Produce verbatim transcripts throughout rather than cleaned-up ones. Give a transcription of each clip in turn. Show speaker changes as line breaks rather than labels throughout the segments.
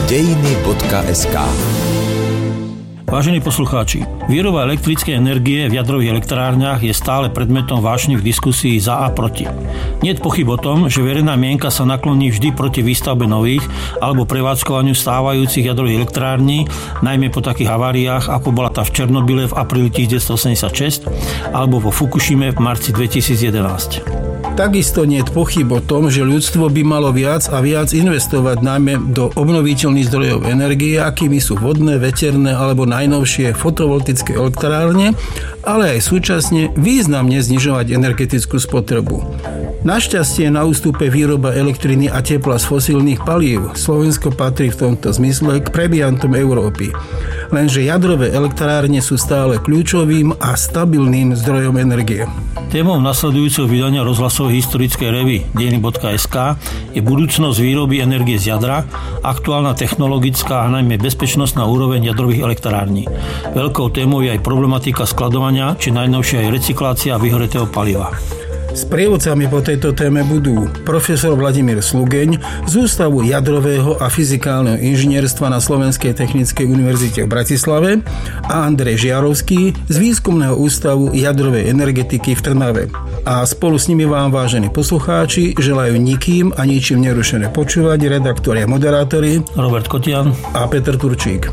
dejiny bodka es ká.
Vážení poslucháči, výroba elektrickej energie v jadrových elektrárniach je stále predmetom vášnivých diskusí za a proti. Nie je pochyb o tom, že verejná mienka sa nakloní vždy proti výstavbe nových alebo prevádzkovaniu stávajúcich jadrových elektrární, najmä po takých haváriách, ako bola tá v Černobyle v apríli devätnásťstoosemdesiatšesť alebo vo Fukušime v marci dvetisícjedenásť.
Takisto nie je pochyb o tom, že ľudstvo by malo viac a viac investovať najmä do obnoviteľných zdrojov energie, akými sú vodné, veterné alebo najnovšie fotovoltické elektrárne, ale aj súčasne významne znižovať energetickú spotrebu. Našťastie na ústupe výroba elektriny a tepla z fosílnych palív. Slovensko patrí v tomto zmysle k prebijantom Európy. Lenže jadrové elektrárne sú stále kľúčovým a stabilným zdrojom energie.
Témou nasledujúceho vydania rozhlasovej historickej revue dejiny bodka es ká je budúcnosť výroby energie z jadra, aktuálna technologická a najmä bezpečnostná úroveň jadrových elektrární. Veľkou témou je aj problematika skladovania či najnovšia aj recyklácia vyhoretého paliva.
Sprievodcami po tejto téme budú profesor Vladimír Slugeň z Ústavu jadrového a fyzikálneho inžinierstva na Slovenskej technickej univerzite v Bratislave a Andrej Žiarovský z Výskumného ústavu jadrovej energetiky v Trnave. A spolu s nimi vám, vážení poslucháči, želajú nikým a ničím nerušené počúvať redaktori a moderátori
Robert Kotian
a Peter Turčík.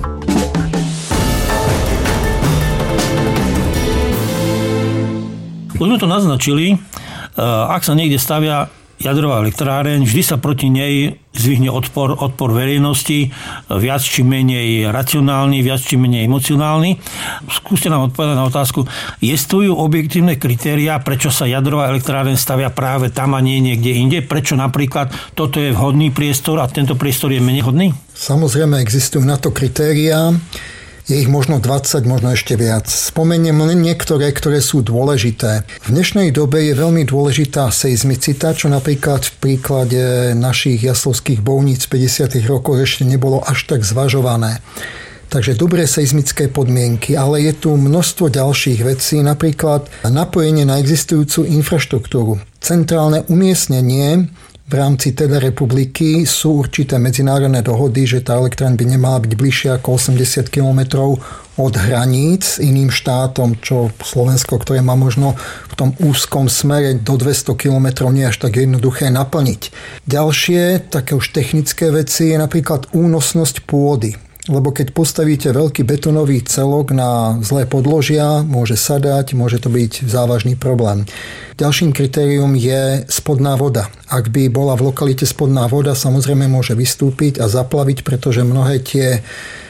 Už sme to naznačili. Ak sa niekde stavia jadrová elektráreň, vždy sa proti nej zvihne odpor, odpor verejnosti, viac či menej racionálny, viac či menej emocionálny. Skúste nám odpovedať na otázku, existujú objektívne kritériá, prečo sa jadrová elektráreň stavia práve tam a nie niekde inde? Prečo napríklad toto je vhodný priestor a tento priestor je menej hodný?
Samozrejme existujú na to kritériá. Je ich možno dvadsať, možno ešte viac. Spomeniem len niektoré, ktoré sú dôležité. V dnešnej dobe je veľmi dôležitá seizmicita, čo napríklad v príklade našich jaslovských bohníc v päťdesiatych rokoch ešte nebolo až tak zvažované. Takže dobré seizmické podmienky, ale je tu množstvo ďalších vecí, napríklad napojenie na existujúcu infraštruktúru. Centrálne umiestnenie v rámci teda republiky sú určité medzinárodné dohody, že tá elektráreň by nemala byť bližšie ako osemdesiat kilometrov od hraníc s iným štátom, čo Slovensko, ktoré má možno v tom úzkom smere do dvesto kilometrov, nie až tak jednoduché naplniť. Ďalšie, také už technické veci, je napríklad únosnosť pôdy. Lebo keď postavíte veľký betónový celok na zlé podložia, môže sadať, môže to byť závažný problém. Ďalším kritérium je spodná voda. Ak by bola v lokalite spodná voda, samozrejme môže vystúpiť a zaplaviť, pretože mnohé tie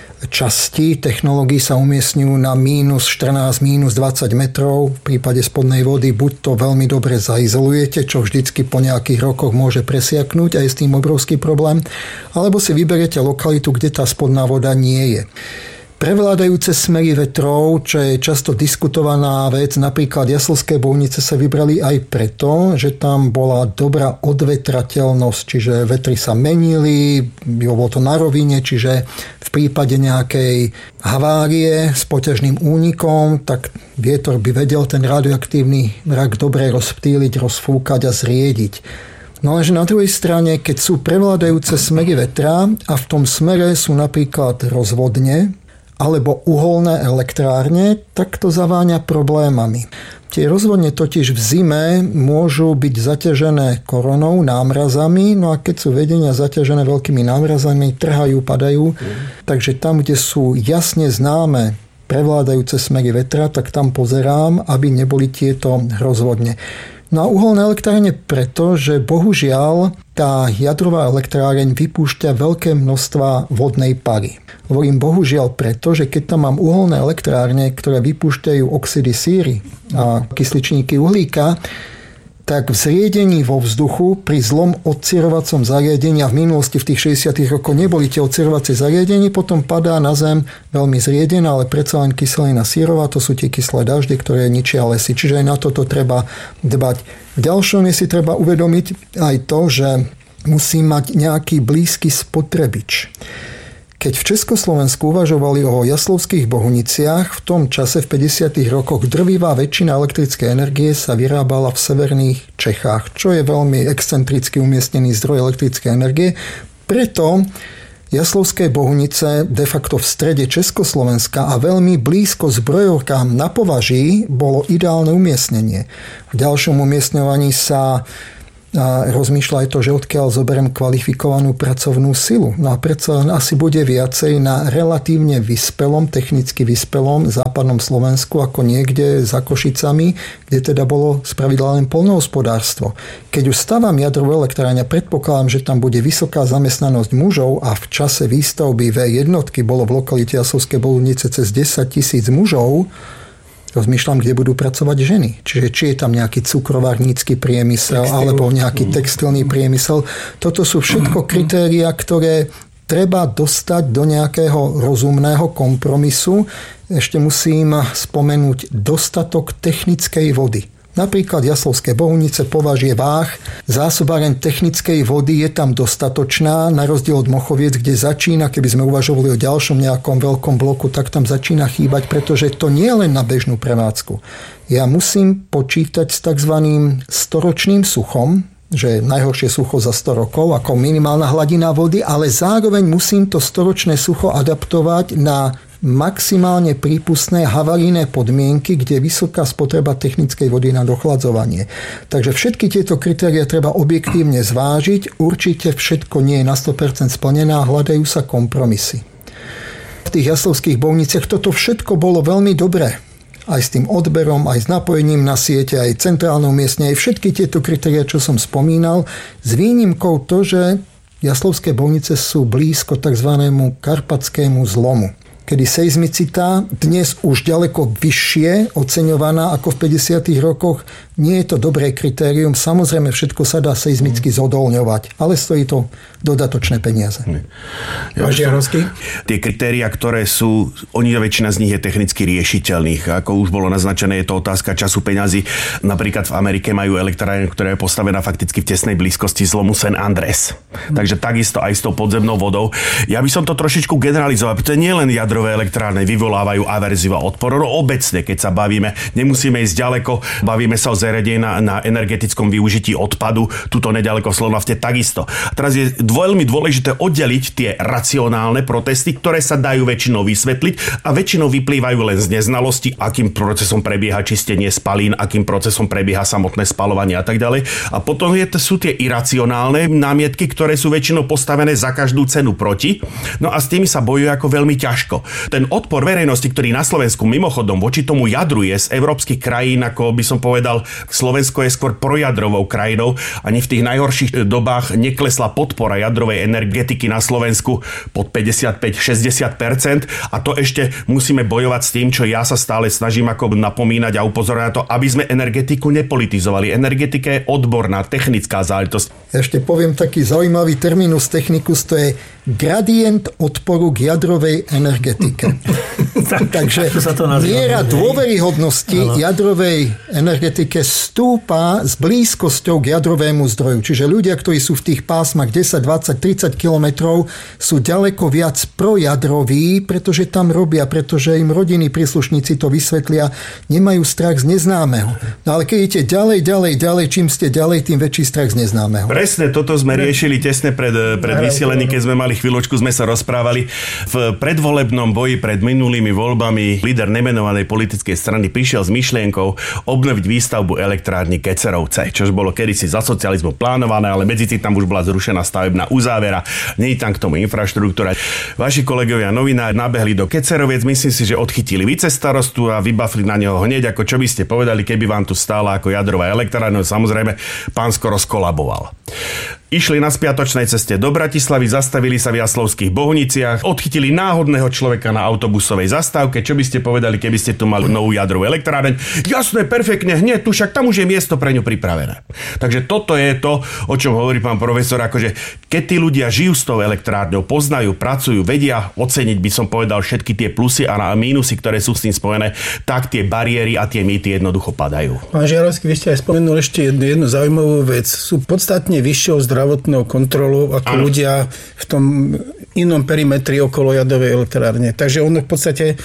časti technológií sa umiestňujú na mínus štrnásť, mínus dvadsať metrov. V prípade spodnej vody buď to veľmi dobre zaizolujete, čo vždycky po nejakých rokoch môže presiaknúť a je s tým obrovský problém, alebo si vyberiete lokalitu, kde tá spodná voda nie je. Prevládajúce smery vetrov, čo je často diskutovaná vec, napríklad Jaslovské bohunice sa vybrali aj preto, že tam bola dobrá odvetrateľnosť, čiže vetry sa menili, bolo to na rovine, čiže v prípade nejakej havárie s poťažným únikom, tak vietor by vedel ten radioaktívny mrak dobre rozptýliť, rozfúkať a zriediť. No lenže na druhej strane, keď sú prevládajúce smery vetra a v tom smere sú napríklad rozvodne, alebo uholné elektrárne, tak to zaváňa problémami. Tie rozvodne totiž v zime môžu byť zaťažené koronou, námrazami, no a keď sú vedenia zaťažené veľkými námrazami, trhajú, padajú. Mm. Takže tam, kde sú jasne známe prevládajúce smery vetra, tak tam pozerám, aby neboli tieto rozvodne. No a uholné elektrárne preto, že bohužiaľ tá jadrová elektráreň vypúšťa veľké množstva vodnej pary. Hovorím bohužiaľ preto, že keď tam mám uholné elektrárne, ktoré vypúšťajú oxidy síry a kysličníky uhlíka, tak v zriedení vo vzduchu pri zlom odcierovacom zariadení, a v minulosti v tých šesťdesiatych rokoch neboli tie odcierovacie zariadení, potom padá na zem veľmi zriedená, ale predsa len kyselina sírová, to sú tie kyslé dažde, ktoré ničia lesy. Čiže aj na toto treba dbať. V ďalšom je si treba uvedomiť aj to, že musí mať nejaký blízky spotrebič. Keď v Československu uvažovali o jaslovských bohuniciach, v tom čase v päťdesiatych rokoch drvivá väčšina elektrickej energie sa vyrábala v severných Čechách, čo je veľmi excentricky umiestnený zdroj elektrickej energie. Preto Jaslovské Bohunice de facto v strede Československa a veľmi blízko zbrojovkám na Považí bolo ideálne umiestnenie. V ďalšom umiestňovaní sa a rozmýšľa aj to, že odkiaľ zoberiem kvalifikovanú pracovnú silu. No a predsa asi bude viacej na relatívne vyspelom, technicky vyspelom západnom Slovensku ako niekde za Košicami, kde teda bolo spravidla len poľnohospodárstvo. Keď už stavám jadrovú elektrárňu, predpokladám, že tam bude vysoká zamestnanosť mužov a v čase výstavby vé jednotky bolo v lokalite Jaslovské Bohunice cez desať tisíc mužov. Rozmýšľam, kde budú pracovať ženy. Čiže či je tam nejaký cukrovárnícky priemysel Textil. alebo nejaký textilný priemysel. Toto sú všetko kritériá, ktoré treba dostať do nejakého rozumného kompromisu. Ešte musím spomenúť dostatok technickej vody. Napríklad Jaslovské Bohunice, Považie, Váh, zásobáreň technickej vody je tam dostatočná, na rozdiel od Mochoviec, kde začína, keby sme uvažovali o ďalšom nejakom veľkom bloku, tak tam začína chýbať, pretože to nie je len na bežnú prevádzku. Ja musím počítať s tzv. Storočným suchom, že je najhoršie sucho za sto rokov, ako minimálna hladina vody, ale zároveň musím to storočné sucho adaptovať na maximálne prípustné havarijné podmienky, kde je vysoká spotreba technickej vody na dochladzovanie. Takže všetky tieto kritéria treba objektívne zvážiť. Určite všetko nie je na sto percent splnené a hľadajú sa kompromisy. V tých Jaslovských Bohuniciach toto všetko bolo veľmi dobré. Aj s tým odberom, aj s napojením na siete, aj centrálnou miestne, aj všetky tieto kritéria, čo som spomínal, s výnimkou to, že Jaslovské Bohunice sú blízko tzv. Karpatskému zlomu, kedy seizmicita dnes už ďaleko vyššie oceňovaná ako v päťdesiatych rokoch. Nie je to dobré kritérium. Samozrejme, všetko sa dá seizmicky zodolňovať, ale stojí to dodatočné peniaze.
Ja, tie kritériá, ktoré sú, oni väčšina z nich je technicky riešiteľných. Ako už bolo naznačené, je to otázka času peňazí. Napríklad v Amerike majú elektrárne, ktorá je postavená fakticky v tesnej blízkosti zlomu San Andrés. Hmm. Takže takisto aj s tou podzemnou vodou. Ja by som to trošičku generalizoval, pretože nie len jadrové elektrárne vyvolávajú averziu a odpor. No obecne, keď sa bavíme, nemusíme ísť ďaleko, bavíme sa o zariadení na, na energetickom využití odpadu, tuto nedaleko v Slovnafte takisto. Teraz je veľmi dôležité oddeliť tie racionálne protesty, ktoré sa dajú väčšinou vysvetliť a väčšinou vyplývajú len z neznalosti, akým procesom prebieha čistenie spalín, akým procesom prebieha samotné spaľovanie a tak ďalej. A potom je, sú tie iracionálne námietky, ktoré sú väčšinou postavené za každú cenu proti. No a s tými sa bojuje ako veľmi ťažko. Ten odpor verejnosti, ktorý na Slovensku mimochodom voči tomu jadru je z európskych krajín, ako by som povedal, Slovensko je skôr projadrovou krajinou. Ani v tých najhorších dobách neklesla podpora jadrovej energetiky na Slovensku pod päťdesiatpäť až šesťdesiat percent. A to ešte musíme bojovať s tým, čo ja sa stále snažím ako napomínať a upozorňovať na to, aby sme energetiku nepolitizovali. Energetika je odborná, technická záležitosť.
Ešte poviem taký zaujímavý terminus technicus, to je gradient odporu k jadrovej energetike. Takže miera dôveryhodnosti ano. jadrovej energetike stúpa s blízkosťou k jadrovému zdroju. Čiže ľudia, ktorí sú v tých pásmach desať, dvadsať, tridsať kilometrov, sú ďaleko viac projadroví, pretože tam robia, pretože im rodiny, príslušníci to vysvetlia, nemajú strach z neznámeho. No ale keď idete ďalej, ďalej, ďalej, čím ste ďalej, tým väčší strach z neznámeho.
Presne toto sme riešili tesne pred, pred vysielením, keď sme mali chvíľočku, sme sa rozprávali. V predvolebnom boji pred minulými voľbami líder nemenovanej politickej strany prišiel s myšlienkou obnoviť výstavbu elektrárny Kecerovce, čož bolo kedysi za socializmu plánované, ale medzi tým tam už bola zrušená stavebná uzávera, nie je tam k tomu infraštruktúra. Vaši kolegovia novinári nabehli do Keceroviec, myslím si, že odchytili vicestarostu a vybafli na neho hneď, ako čo by ste povedali, keby vám tu stála ako jadrová elektrárna. Samozrejme, pán skoro skolaboval. Išli na spiatočnej ceste do Bratislavy, zastavili sa v Jaslovských Bohuniciach, odchytili náhodného človeka na autobusovej zastávke. Čo by ste povedali, keby ste tu mali novú jadrovú elektráreň? Jasné, perfektne, hneď tu, však tam už je miesto pre ňu pripravené. Takže toto je to, o čom hovorí pán profesor, akože keď tí ľudia žijú s tou elektrárňou, poznajú, pracujú, vedia oceniť, by som povedal, všetky tie plusy a mínusy, ktoré sú s tým spojené, tak tie bariéry a tie mýty jednoducho padajú.
Pán Žiarovský, vy ste aj spomenuli ešte jednu, jednu zaujímavú vec. Sú podstatne vyššou zdravotnou kontrolou ako ano. ľudia v tom inom perimetri okolo jadrovej elektrárne. Takže ono v podstate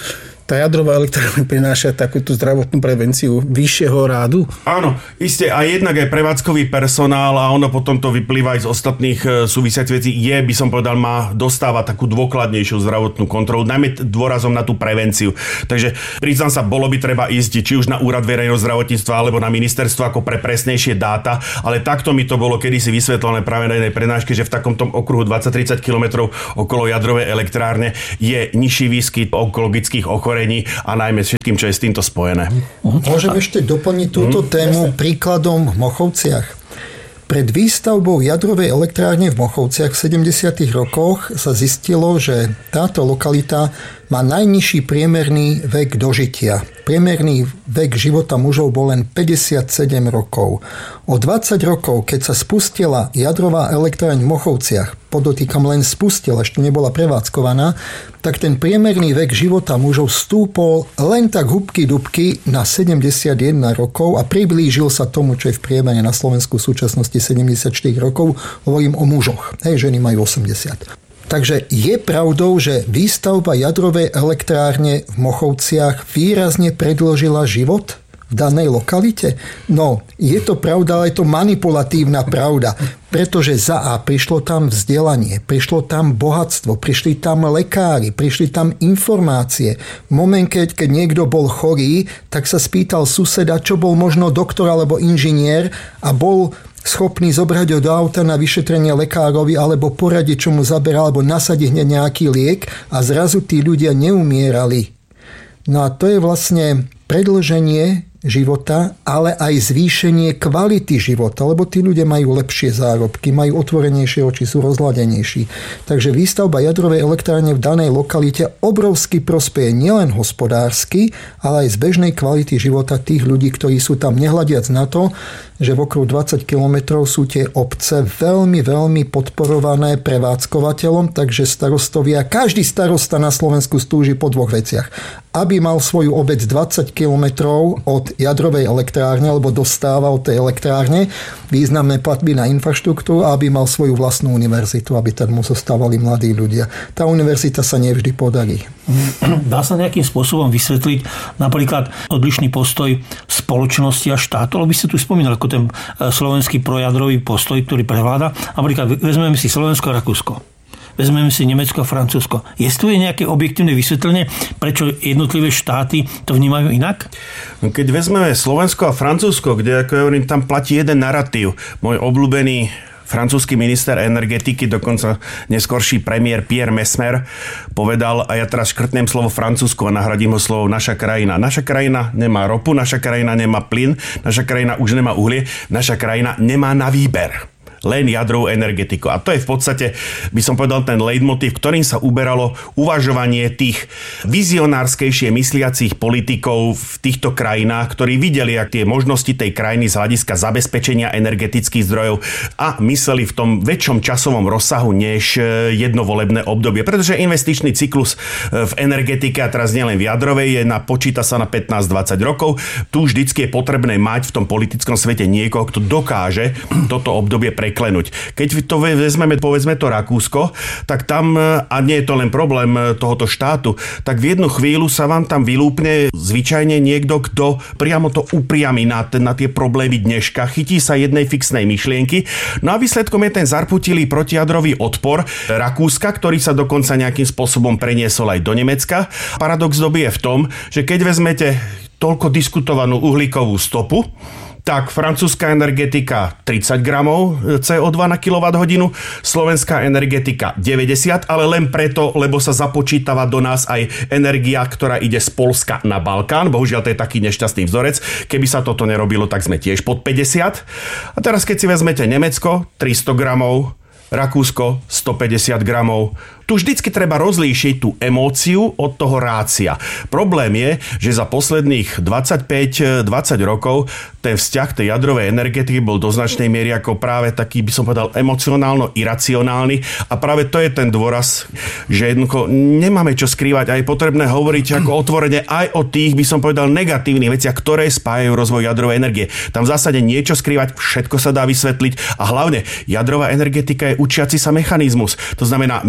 tá jadrová elektrárna prináša takúto zdravotnú prevenciu vyššieho rádu?
Áno, iste a jednak aj prevádzkový personál a ono potom to vyplýva aj z ostatných súvisiacich vecí. Je, by som povedal, má dostáva takú dôkladnejšiu zdravotnú kontrolu, najmä dôrazom na tú prevenciu. Takže priznám sa, bolo by treba ísť či už na úrad verejného zdravotníctva alebo na ministerstvo ako pre presnejšie dáta, ale takto mi to bolo kedysi vysvetlené práve na jednej prednáške, že v takomto okruhu dvadsať tridsať kilometrov okolo jadrovej elektrárne je nižší výskyt onkologických ochorení a najmä všetkým, čo je s týmto spojené.
Môžem ešte doplniť túto tému príkladom v Mochovciach. Pred výstavbou jadrovej elektrárne v Mochovciach v sedemdesiatych rokoch sa zistilo, že táto lokalita má najnižší priemerný vek dožitia. Priemerný vek života mužov bol len päťdesiatsedem rokov. O dvadsať rokov, keď sa spustila jadrová elektráreň v Mochovciach, podotýkam len spustila, ešte nebola prevádzkovaná, tak ten priemerný vek života mužov stúpol len tak hubky dubky na sedemdesiatjeden rokov a priblížil sa tomu, čo je v priemere na Slovensku v súčasnosti sedemdesiatštyri rokov. Hovorím o mužoch. Hej, ženy majú osemdesiat. Takže je pravdou, že výstavba jadrovej elektrárne v Mochovciach výrazne predĺžila život v danej lokalite? No, je to pravda, ale je to manipulatívna pravda. Pretože za A prišlo tam vzdelanie, prišlo tam bohatstvo, prišli tam lekári, prišli tam informácie. V momente, keď niekto bol chorý, tak sa spýtal suseda, čo bol možno doktor alebo inžinier a bol schopný zobrať ho do auta na vyšetrenie lekárovi alebo poradiť, čo mu zaberal, alebo nasadiť hneď nejaký liek a zrazu tí ľudia neumierali. No a to je vlastne predĺženie života, ale aj zvýšenie kvality života, lebo tí ľudia majú lepšie zárobky, majú otvorenejšie oči, sú rozhľadenejší. Takže výstavba jadrovej elektrárne v danej lokalite obrovský prospeje nielen hospodársky, ale aj z bežnej kvality života tých ľudí, ktorí sú tam, nehľadiac na to, že v okruhu dvadsať kilometrov sú tie obce veľmi, veľmi podporované prevádzkovateľom, takže starostovia, každý starosta na Slovensku stúži po dvoch veciach. Aby mal svoju obec dvadsať kilometrov od jadrovej elektrárne, alebo dostával tej elektrárne významné platby na infraštruktúru, a aby mal svoju vlastnú univerzitu, aby tam mu zostávali mladí ľudia. Tá univerzita sa nevždy podarí.
Dá sa nejakým spôsobom vysvetliť napríklad odlišný postoj spoločnosti a štátu? Lebo by ste tu spomínali ako ten slovenský projadrový postoj, ktorý prevláda. Napríklad vezmeme si Slovensko a Rakúsko. Vezmeme si Nemecko a Francúzsko. Je tu nejaké objektívne vysvetlenie, prečo jednotlivé štáty to vnímajú inak?
No keď vezmeme Slovensko a Francúzsko, kde, ako ja hovorím, tam platí jeden narratív. Môj obľúbený francúzsky minister energetiky, dokonca neskorší premiér Pierre Mesmer povedal, a ja teraz škrtnem slovo Francúzsko a nahradím ho slovo naša krajina. Naša krajina nemá ropu, naša krajina nemá plyn, naša krajina už nemá uhlie, naša krajina nemá na výber. Len jadrovú energetiku. A to je v podstate, by som povedal, ten leitmotiv, ktorým sa uberalo uvažovanie tých vizionárskejšie mysliacich politikov v týchto krajinách, ktorí videli, ak tie možnosti tej krajiny z hľadiska zabezpečenia energetických zdrojov a mysleli v tom väčšom časovom rozsahu než jedno volebné obdobie. Pretože investičný cyklus v energetike, a teraz nielen v jadrovej, je na, počíta sa na pätnásť dvadsať rokov. Tu vždycky je potrebné mať v tom politickom svete niekoho, kto dokáže toto obdobie pre preklenúť. Keď to vezmeme, povedzme to Rakúsko, tak tam, a nie je to len problém tohoto štátu, tak v jednu chvíľu sa vám tam vylúpne zvyčajne niekto, kto priamo to upriami na, na tie problémy dneška, chytí sa jednej fixnej myšlienky. No a výsledkom je ten zarputilý protijadrový odpor Rakúska, ktorý sa dokonca nejakým spôsobom preniesol aj do Nemecka. Paradox doby je v tom, že keď vezmete toľko diskutovanú uhlíkovú stopu, tak francúzska energetika tridsať gramov cé o dva na kilowatthodinu, slovenská energetika deväťdesiat, ale len preto, lebo sa započítava do nás aj energia, ktorá ide z Poľska na Balkán. Bohužiaľ, to je taký nešťastný vzorec. Keby sa toto nerobilo, tak sme tiež pod päťdesiat. A teraz, keď si vezmete Nemecko, tristo gramov, Rakúsko, stopäťdesiat gramov. Tu vždycky treba rozlíšiť tú emóciu od toho rácia. Problém je, že za posledných dvadsaťpäť dvadsať rokov ten vzťah tej jadrovej energetiky bol do značnej miery ako práve taký, by som povedal, emocionálno-iracionálny. A práve to je ten dôraz, že jednoducho nemáme čo skrývať a je potrebné hovoriť ako otvorene aj o tých, by som povedal, negatívnych veciach, ktoré spájajú rozvoj jadrovej energie. Tam v zásade niečo skrývať, všetko sa dá vysvetliť a hlavne jadrová energetika je učiaci sa mechanizmus. To znamená, my sa učíme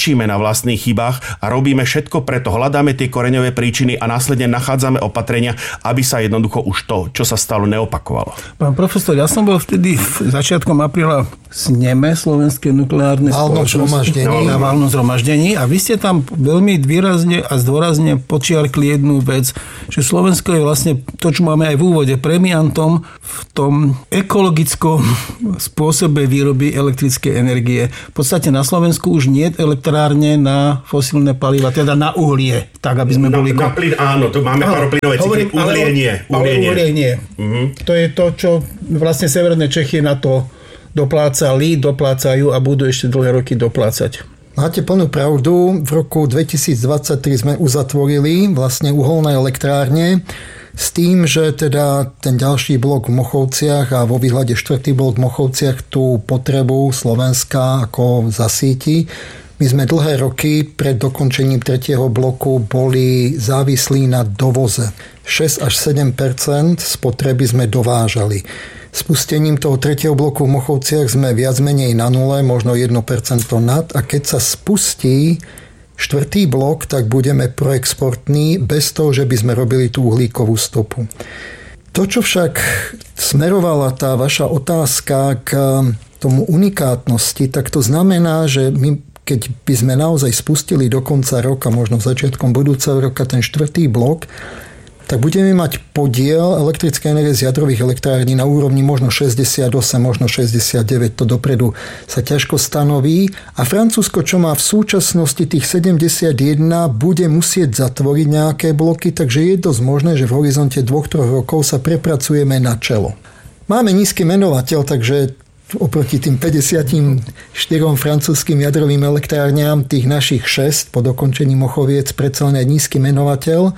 učíme na vlastných chybách a robíme všetko preto, hľadáme tie koreňové príčiny a následne nachádzame opatrenia, aby sa jednoducho už to, čo sa stalo, neopakovalo.
Pán profesor, ja som bol vtedy v začiatkom apríla v sneme Slovenskej nukleárnej spoločnosti na valnom zhromaždení a vy ste tam veľmi výrazne a zdôrazne počiarkli jednu vec, že Slovensko je vlastne to, čo máme aj v úvode, premiantom v tom ekologickom spôsobe výroby elektrickej energie. V podstate na Slovensku už nie je elektrárne na fosílne paliva, teda na uhlie, tak aby sme
na,
boli...
Na plyn áno, to máme paroplynové cykly, uhlie nie.
Uhlie nie. Uhlie nie. Mm-hmm. To je to, čo vlastne severné Čechy na to doplácali, doplácajú a budú ešte dlhé roky doplácať.
Máte plnú pravdu. V roku dvetisícdvadsaťtri sme uzatvorili vlastne uholné elektrárne s tým, že teda ten ďalší blok v Mochovciach a vo výhľade štvrtý blok v Mochovciach tú potrebu Slovenska ako zasíti. My sme dlhé roky pred dokončením tretieho bloku boli závislí na dovoze. šesť až sedem percent spotreby sme dovážali. Spustením toho tretieho bloku v Mochovciach sme viac menej na nule, možno jedno percento nad a keď sa spustí štvrtý blok, tak budeme proexportní bez toho, že by sme robili tú uhlíkovú stopu. To, čo však smerovala tá vaša otázka k tomu unikátnosti, tak to znamená, že my keď by sme naozaj spustili do konca roka, možno začiatkom budúceho roka ten štvrtý blok, tak budeme mať podiel elektrickej energie z jadrových elektrární na úrovni možno šesťdesiatosem, možno šesťdesiatdeväť, to dopredu sa ťažko stanoví. A Francúzsko, čo má v súčasnosti tých sedemdesiatjeden, bude musieť zatvoriť nejaké bloky, takže je dosť možné, že v horizonte dvoch troch rokov sa prepracujeme na čelo. Máme nízky menovateľ, takže oproti tým päťdesiatštyrom francúzskym jadrovým elektrárňam tých našich šesť po dokončení Mochoviec predsa len nízky menovateľ.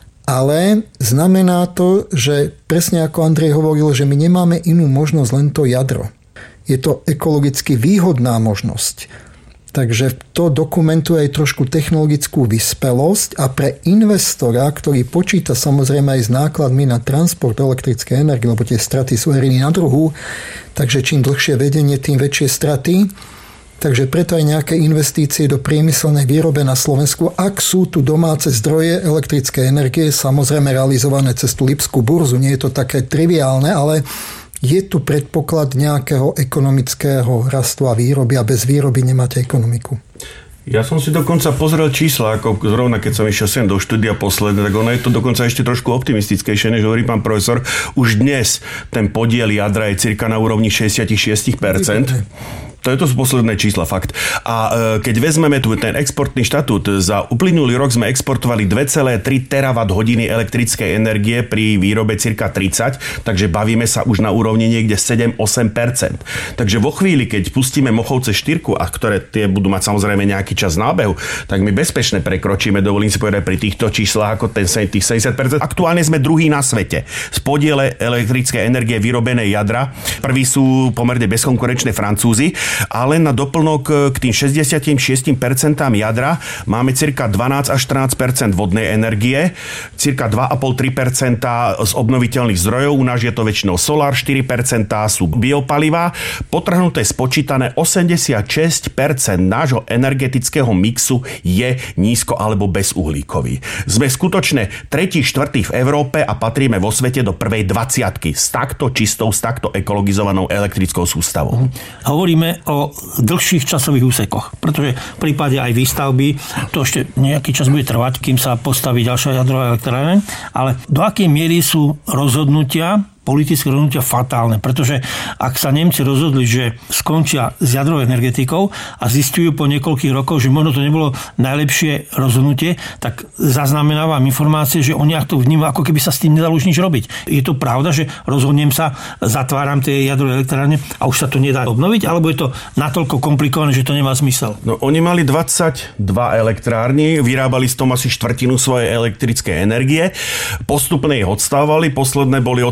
Ale znamená to, že presne ako Andrej hovoril, že my nemáme inú možnosť, len to jadro. Je to ekologicky výhodná možnosť. Takže to dokumentuje aj trošku technologickú vyspelosť a pre investora, ktorý počíta samozrejme aj s nákladmi na transport elektrickej energie, lebo tie straty sú heriny na druhu, takže čím dlhšie vedenie, tým väčšie straty. Takže preto aj nejaké investície do priemyselnej výrobe na Slovensku, ak sú tu domáce zdroje elektrickej energie, samozrejme realizované cez tú Lipskú burzu, nie je to také triviálne, ale je tu predpoklad nejakého ekonomického rastu a výroby a bez výroby nemáte ekonomiku.
Ja som si dokonca pozrel čísla, ako zrovna keď som išiel sem do štúdia posledné, tak ono je to dokonca ešte trošku optimistickejšie, než hovorí pán profesor. Už dnes ten podiel jadra je cirka na úrovni šesťdesiatšesť percent. To je to posledné čísla, fakt. A e, keď vezmeme tu ten exportný štatút, za uplynulý rok sme exportovali dva celé tri terawatt hodiny elektrickej energie pri výrobe cirka tridsať, takže bavíme sa už na úrovni niekde sedem až osem percent. Takže vo chvíli, keď pustíme Mochovce štyri, a ktoré tie budú mať samozrejme nejaký čas nábehu, tak my bezpečne prekročíme, dovolím si povedať, pri týchto číslach ako ten, tých sedemdesiat percent. Aktuálne sme druhý na svete z podiele elektrickej energie vyrobenej jadra. Prví sú pomerne bezkonkurenčné Francúzi. Ale na doplnok k tým šesťdesiatšesť percent jadra máme cirka dvanásť až štrnásť percent vodnej energie, cirka dva celé päť až tri percent z obnoviteľných zdrojov, u nás je to väčšinou solár, štyri percent sú biopalivá, potrhnuté spočítané osemdesiatšesť percent nášho energetického mixu je nízko alebo bezuhlíkový. Sme skutočne tretí, štvrtý v Európe a patríme vo svete do prvej dvaciatky s takto čistou, s takto ekologizovanou elektrickou sústavou.
Hovoríme o dlhších časových úsekoch, pretože v prípade aj výstavby to ešte nejaký čas bude trvať, kým sa postaví ďalšia jadrová elektrárne, ale do akej miery sú rozhodnutia politické rozhodnutia fatálne, pretože ak sa Nemci rozhodli, že skončia s jadrovou energetikou a zistujú po niekoľkých rokoch, že možno to nebolo najlepšie rozhodnutie, tak zaznamenávam informácie, že oni to vnímajú, ako keby sa s tým nedalo už nič robiť. Je to pravda, že rozhodnem sa, zatváram tie jadrové elektrárne a už sa to nedá obnoviť, alebo je to natoľko komplikované, že to nemá zmysel?
No, oni mali dvadsaťdva elektrární, vyrábali z tom asi štvrtinu svojej elektrickej energie, postupne ich odstávali, posledné boli odstavené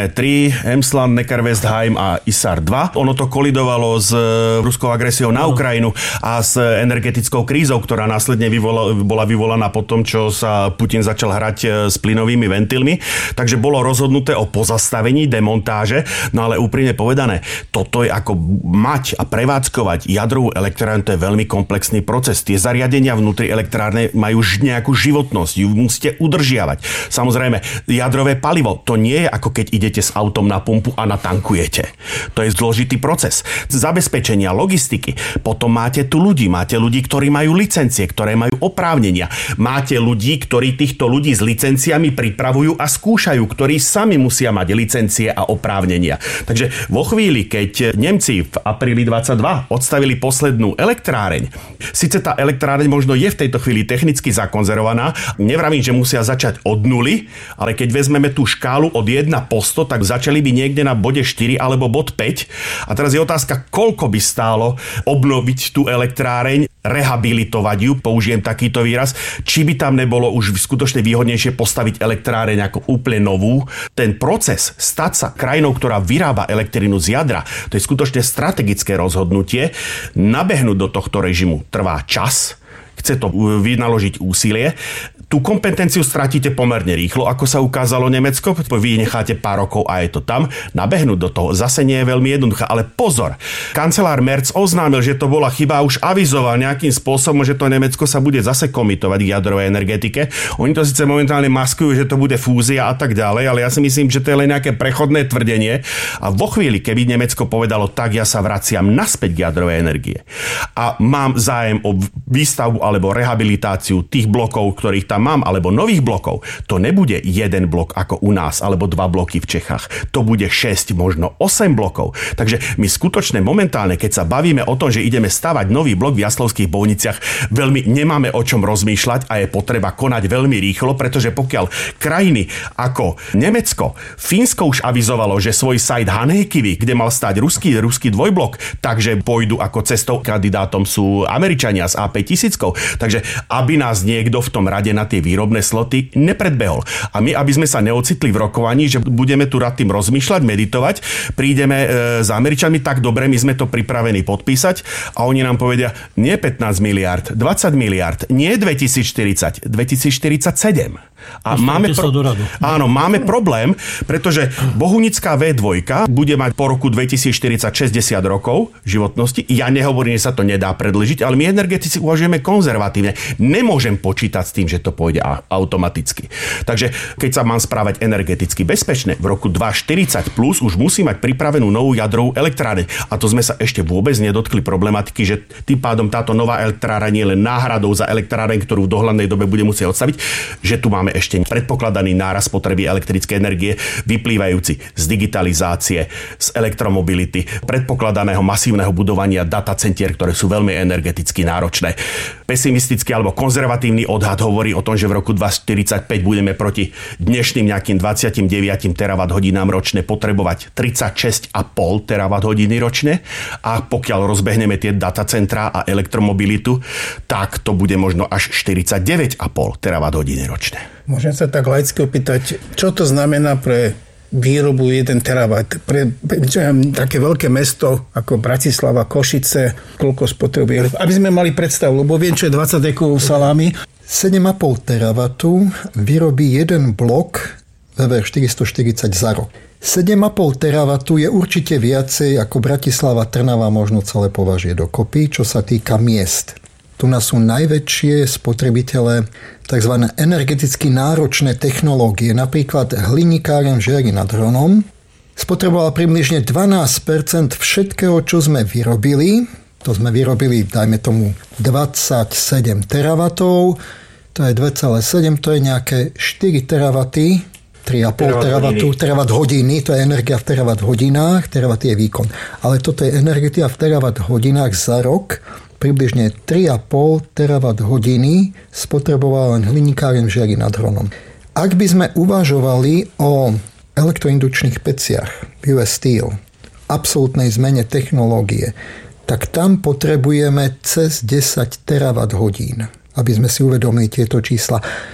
Írne tri, Emsland, Neckarwestheim a Isar dva. Ono to kolidovalo s ruskou agresiou na Ukrajinu a s energetickou krízou, ktorá následne vyvola, bola vyvolaná po tom, čo sa Putin začal hrať s plynovými ventilmi. Takže bolo rozhodnuté o pozastavení demontáže, no ale úprimne povedané, toto je ako mať a prevádzkovať jadrovú elektrárnu, to je veľmi komplexný proces. Tie zariadenia vnútri elektrárne majú nejakú životnosť, ju musíte udržiavať. Samozrejme, jadrové palivo, to nie je ako keď idete s autom na pumpu a natankujete. To je zložitý proces. Zabezpečenia, logistiky. Potom máte tu ľudí, máte ľudí, ktorí majú licencie, ktoré majú oprávnenia. Máte ľudí, ktorí týchto ľudí s licenciami pripravujú a skúšajú, ktorí sami musia mať licencie a oprávnenia. Takže vo chvíli, keď Nemci v apríli dvadsaťdva odstavili poslednú elektráreň, síce tá elektráreň možno je v tejto chvíli technicky zakonzervovaná, nevravím, že musia začať od nuly, ale keď vezmeme tú škálu od jeden po sto, tak začali by niekde na bode štyri alebo bod päť. A teraz je otázka, koľko by stálo obnoviť tú elektráreň, rehabilitovať ju, použijem takýto výraz, či by tam nebolo už skutočne výhodnejšie postaviť elektráreň ako úplne novú. Ten proces stať sa krajinou, ktorá vyrába elektrinu z jadra, to je skutočne strategické rozhodnutie. Nabehnúť do tohto režimu trvá čas, chce to vynaložiť úsilie. Tú kompetenciu stratíte pomerne rýchlo, ako sa ukázalo Nemecko. Vy necháte pár rokov a je to tam. Nabehnúť do toho zase nie je veľmi jednoduché. Ale pozor, kancelár Merz oznámil, že to bola chyba a už avizoval nejakým spôsobom, že to Nemecko sa bude zase komitovať k jadrovej energetike. Oni to síce momentálne maskujú, že to bude fúzia a tak ďalej, ale ja si myslím, že to je len nejaké prechodné tvrdenie. A vo chvíli, keby Nemecko povedalo, tak ja sa vraciam naspäť k jadrovej energie a mám zájem o výstavbu alebo rehabilitáciu tých blokov, ktorých tam mám, alebo nových blokov, to nebude jeden blok ako u nás, alebo dva bloky v Čechách. To bude šesť, možno osem blokov. Takže my skutočne momentálne, keď sa bavíme o tom, že ideme stavať nový blok v Jaslovských Bohniciach, veľmi nemáme o čom rozmýšľať a je potreba konať veľmi rýchlo, pretože pokiaľ krajiny ako Nemecko, Fínsko už avizovalo, že svoj sajt Hanhikivi, kde mal stať ruský, ruský dvojblok, takže pôjdu ako cestou kandidátom sú Američania s á päťtisíc. Takže aby nás niekto v tom rade na tie výrobné sloty nepredbehol. A my, aby sme sa neocitli v rokovaní, že budeme tu nad tým rozmýšľať, meditovať, prídeme e, s Američanmi, tak dobre, my sme to pripravení podpísať a oni nám povedia, nie pätnásť miliárd, dvadsať miliárd, nie dvetisícštyridsať, dvetisícštyridsaťsedem. A máme, pro... Áno, máme problém, pretože Bohunická vé dva bude mať po roku dvetisícštyridsať šesťdesiat rokov životnosti. Ja nehovorím, že sa to nedá predĺžiť, ale my energetici uvažujeme konzervatívne. Nemôžem počítať s tým, že to pôjde automaticky. Takže keď sa mám správať energeticky bezpečne, v roku dvetisícštyridsať plus už musí mať pripravenú novú jadrovú elektráreň. A to sme sa ešte vôbec nedotkli problematiky, že tým pádom táto nová elektráreň nie je len náhradou za elektráreň, ktorú v dohľadnej dobe bude musieť odstaviť, že tu máme ešte predpokladaný nárast potreby elektrickej energie vyplývajúci z digitalizácie, z elektromobility, predpokladaného masívneho budovania datacentier, ktoré sú veľmi energeticky náročné. Pesimistický alebo konzervatívny odhad hovorí o tom, že v roku dvetisícštyridsaťpäť budeme proti dnešným nejakým dvadsaťdeväť terawatt hodinám ročne potrebovať tridsaťšesť celá päť terawatt hodiny ročne a pokiaľ rozbehneme tie datacentrá a elektromobilitu, tak to bude možno až štyridsaťdeväť celá päť terawatt hodiny ročne.
Môžem sa tak laicky opýtať, čo to znamená pre výrobu jeden terawatt? Pre, čo ja, také veľké mesto ako Bratislava, Košice, koľko spotrebuje? Aby sme mali predstavu, lebo viem, čo je dvadsať dekov salámy.
sedem celá päť terawatu vyrobí jeden blok vé vé er štyristoštyridsať za rok. sedem celá päť terawatu je určite viacej ako Bratislava, Trnava možno celé považie dokopy, čo sa týka miest. Tu nás sú najväčšie spotrebitele tzv. Energeticky náročné technológie. Napríklad hliníkáren v Žiari nad Hronom spotrebovala približne dvanásť percent všetkého, čo sme vyrobili. To sme vyrobili, dajme tomu, dvadsaťsedem terawatov. To je dva celé sedem, to je nejaké štyri terawaty. tri celá päť terawatu, terawatt hodiny, to je energia v terawatt hodinách, terawatt je výkon. Ale toto je energia v terawatt hodinách za rok. Približne tri celá päť terawatt hodiny spotreboval len hliníkáren v Žiari nad Hronom. Ak by sme uvažovali o elektroindukčných peciach ú es Steel, absolútnej zmene technológie, tak tam potrebujeme cez desať terawatt hodín, aby sme si uvedomili tieto čísla.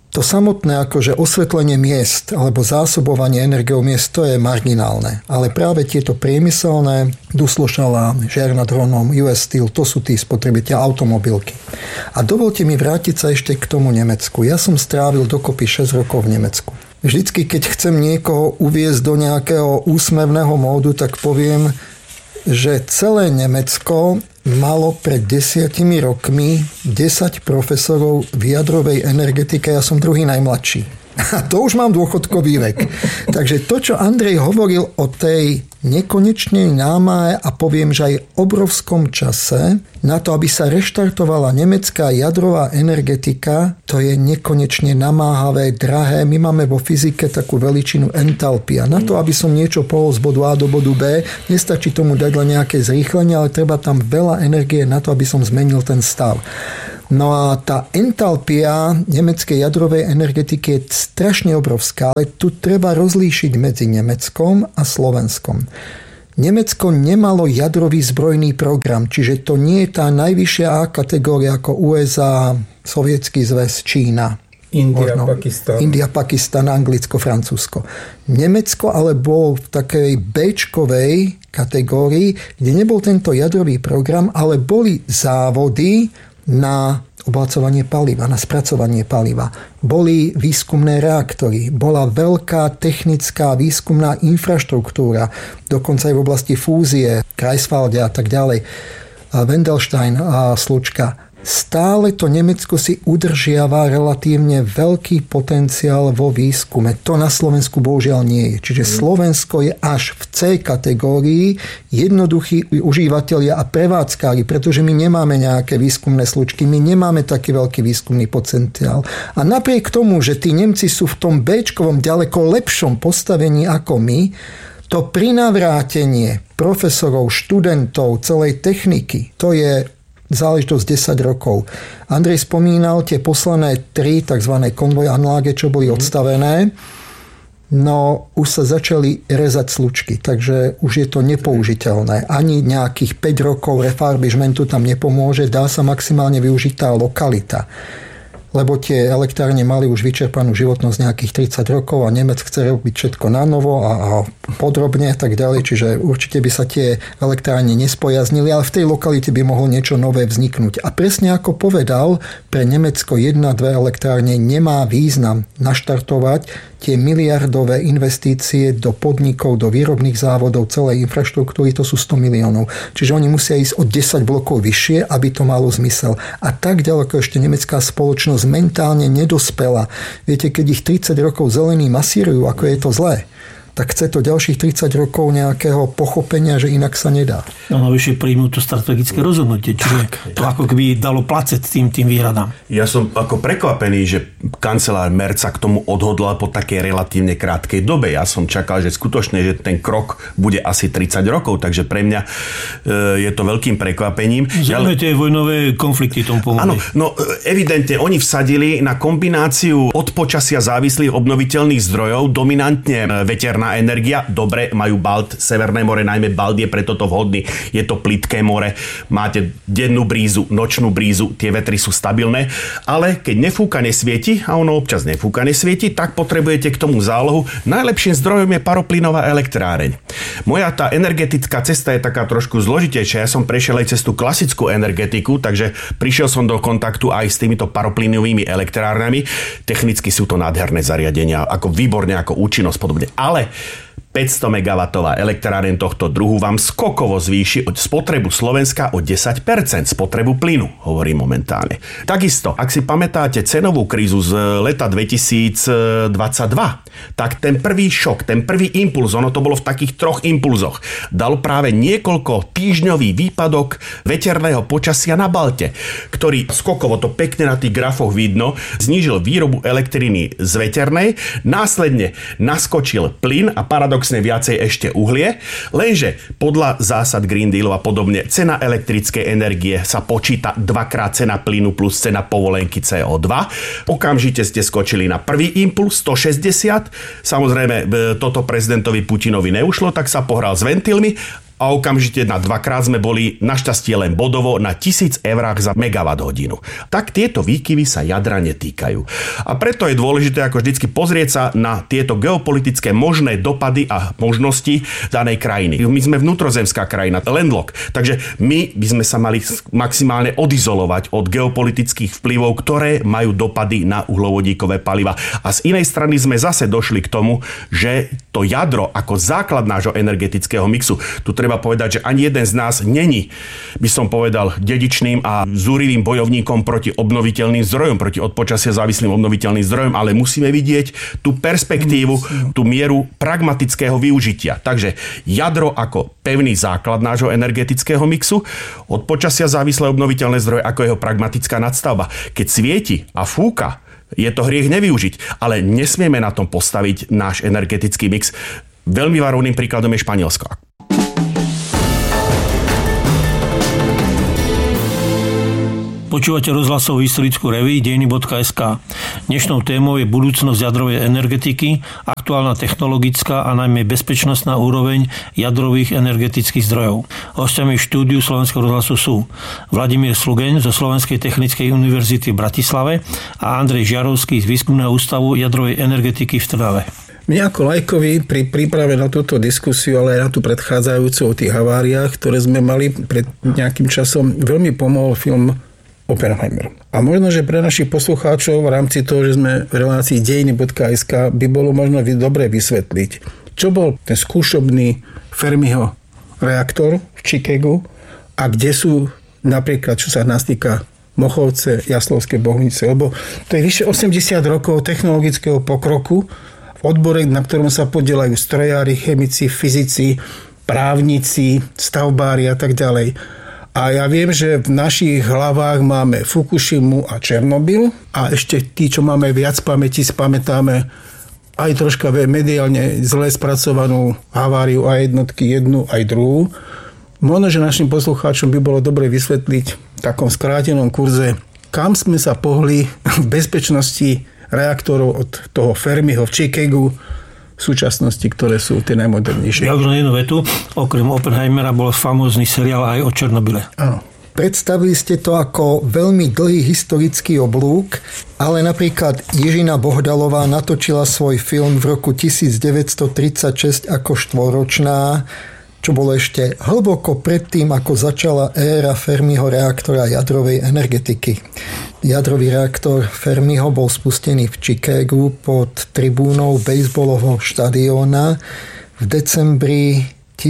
To samotné akože osvetlenie miest alebo zásobovanie energiou miest, to je marginálne. Ale práve tieto priemyselné, Duslošala, Žiar nad Hronom, ú es Steel, to sú tí spotrebiteľ automobilky. A dovolte mi vrátiť sa ešte k tomu Nemecku. Ja som strávil dokopy šesť rokov v Nemecku. Vždycky, keď chcem niekoho uviesť do nejakého úsmevného módu, tak poviem, že celé Nemecko malo pred desiatimi rokmi desať profesorov v jadrovej energetike, ja som druhý najmladší. A to už mám dôchodkový vek. Takže to, čo Andrej hovoril o tej nekonečnej námahe a poviem, že aj obrovskom čase na to, aby sa reštartovala nemecká jadrová energetika, to je nekonečne namáhavé, drahé. My máme vo fyzike takú veličinu entalpia. Na to, aby som niečo pohol z bodu A do bodu B, nestačí tomu dať len nejaké zrýchlenie, ale treba tam veľa energie na to, aby som zmenil ten stav. No a tá entalpia nemeckej jadrovej energetiky je strašne obrovská, ale tu treba rozlíšiť medzi Nemeckom a Slovenskom. Nemecko nemalo jadrový zbrojný program, čiže to nie je tá najvyššia A kategória ako ú es á, Sovietský zväz, Čína.
India, možno, Pakistan.
India, Pakistan, Anglicko, Francúzsko. Nemecko ale bolo v takej béčkovej kategórii, kde nebol tento jadrový program, ale boli závody na obohacovanie paliva, na spracovanie paliva. Boli výskumné reaktory, bola veľká technická výskumná infraštruktúra, dokonca aj v oblasti fúzie, Greifswalde a tak ďalej, Wendelstein a Slučka. Stále to Nemecko si udržiava relatívne veľký potenciál vo výskume. To na Slovensku bohužiaľ nie je. Čiže Slovensko je až v C kategórii jednoduchí užívateľia a prevádzkári, pretože my nemáme nejaké výskumné slučky, my nemáme taký veľký výskumný potenciál. A napriek tomu, že tí Nemci sú v tom béčkovom ďaleko lepšom postavení ako my, to prinavrátenie profesorov, študentov, celej techniky, to je záležitosť desať rokov. Andrej spomínal tie posledné tri tzv. Konvoj Anlage, čo boli odstavené. No už sa začali rezať slučky, takže už je to nepoužiteľné. Ani nejakých päť rokov refurbishmentu tam nepomôže, dá sa maximálne využiť tá lokalita. Lebo tie elektrárne mali už vyčerpanú životnosť nejakých tridsať rokov a Nemec chce robiť všetko na novo a, a podrobne a tak ďalej, čiže určite by sa tie elektrárne nespojaznili, ale v tej lokalite by mohlo niečo nové vzniknúť. A presne ako povedal, pre Nemecko jedna, dve elektrárne nemá význam naštartovať tie miliardové investície do podnikov, do výrobných závodov, celej infraštruktúry, to sú sto miliónov. Čiže oni musia ísť o desať blokov vyššie, aby to malo zmysel. A tak ďaleko ešte nemecká spoločnosť mentálne nedospela. Viete, keď ich tridsať rokov zelení masírujú, ako je to zlé, tak chce to ďalších tridsať rokov nejakého pochopenia, že inak sa nedá.
No navyše príjmu to strategické rozhodnutie, čiže tak, to ako keby dalo placet tým, tým výhradám.
Ja som ako prekvapený, že kancelár Merz sa k tomu odhodlal po takej relatívne krátkej dobe. Ja som čakal, že skutočne, že ten krok bude asi tridsať rokov, takže pre mňa e, je to veľkým prekvapením.
Zrejme tie vojnové konflikty tomu pomohli.
Áno, no evidentne oni vsadili na kombináciu od počasia závislých obnoviteľných zdrojov, dominantne veterná energia. Dobre, majú Balt, Severné more, najmä Balt je pre toto vhodný. Je to plitké more, máte dennú brízu, nočnú brízu, tie vetry sú stabilné, ale keď nefúka, nesvieti, a ono občas nefúka, nesvieti, tak potrebujete k tomu zálohu. Najlepším zdrojom je paroplynová elektráreň. Moja tá energetická cesta je taká trošku zložitejšia. Ja som prešiel aj cez tú klasickú energetiku, takže prišiel som do kontaktu aj s týmito paroplynovými elektrárňami. Technicky sú to nádherné zariadenia, ako výborne, ako účinnosť podobne. Ale päťsto megawattová elektráreň tohto druhu vám skokovo zvýši spotrebu Slovenska o desať percent, spotrebu plynu, hovorí momentálne. Takisto, ak si pamätáte cenovú krízu z leta dvetisícdvadsaťdva, tak ten prvý šok, ten prvý impuls, ono to bolo v takých troch impulzoch, dal práve niekoľko týždňový výpadok veterného počasia na Balte, ktorý skokovo, to pekne na tých grafoch vidno, znížil výrobu elektriny z veternej, následne naskočil plyn a paradox viacej ešte uhlie, lenže podľa zásad Green Dealu a podobne cena elektrickej energie sa počíta dvakrát cena plynu plus cena povolenky cé ó dva. Okamžite ste skočili na prvý impuls stošesťdesiat. Samozrejme, toto prezidentovi Putinovi neušlo, tak sa pohral s ventilmi a okamžite na dvakrát sme boli našťastie len bodovo na tisíc eurách za megawatt hodinu. Tak tieto výkyvy sa jadra netýkajú. A preto je dôležité ako vždycky pozrieť sa na tieto geopolitické možné dopady a možnosti danej krajiny. My sme vnútrozemská krajina, landlock, takže my by sme sa mali maximálne odizolovať od geopolitických vplyvov, ktoré majú dopady na uhlovodíkové paliva. A z inej strany sme zase došli k tomu, že to jadro ako základ nášho energetického mixu, tu treba povedať, že ani jeden z nás není, by som povedal, dedičným a zúrivým bojovníkom proti obnoviteľným zdrojom, proti od počasia závislým obnoviteľným zdrojom, ale musíme vidieť tú perspektívu, tú mieru pragmatického využitia. Takže jadro ako pevný základ nášho energetického mixu, od počasia závislé obnoviteľné zdroje ako jeho pragmatická nadstavba. Keď svieti a fúka, je to hriech nevyužiť, ale nesmieme na tom postaviť náš energetický mix. Veľmi varovným príkladom je Španielsko.
Počúvate rozhlasovú historickú reví dejiny bodka es ká. Dnešnou témou je budúcnosť jadrovej energetiky, aktuálna technologická a najmä bezpečnostná úroveň jadrových energetických zdrojov. Hostiami v štúdiu Slovenského rozhlasu sú Vladimír Slugeň zo Slovenskej technickej univerzity v Bratislave a Andrej Žiarovský z Výskumného ústavu jadrovej energetiky v Trnave.
Mne ako lajkovi pri príprave na túto diskusiu, ale aj na tú predchádzajúcu o tých haváriách, ktoré sme mali pred nejakým časom, veľmi pomohol film Oppenheimer. A možno, že pre našich poslucháčov v rámci toho, že sme v relácii dejiny bodka es ká, by bolo možno dobre vysvetliť, čo bol ten skúšobný Fermiho reaktor v Chicagu a kde sú napríklad, čo sa nás týka Mochovce, Jaslovské Bohunice, lebo to je vyše osemdesiat rokov technologického pokroku v odbore, na ktorom sa podielajú strojári, chemici, fyzici, právnici, stavbári a tak ďalej. A ja viem, že v našich hlavách máme Fukushimu a Černobyl a ešte tí, čo máme viac pamäti, spamätáme aj troška mediálne zle spracovanú haváriu a jednotky, jednu aj druhú. Možno, že našim poslucháčom by bolo dobre vysvetliť v takom skrátenom kurze, kam sme sa pohli v bezpečnosti reaktorov od toho Fermiho v Chicagu v súčasnosti, ktoré sú tie najmodernejšie.
Ja už na jednu vetu, okrem Oppenheimera bol famózny seriál aj o Černobyle.
Áno.
Predstavili ste to ako veľmi dlhý historický oblúk, ale napríklad Jiřina Bohdalová natočila svoj film v roku devätnásťtridsaťšesť ako štvoročná, čo bolo ešte hlboko predtým, ako začala éra Fermiho reaktora jadrovej energetiky. Jadrový reaktor Fermiho bol spustený v Chicagu pod tribúnou bejsbolového štadióna v decembri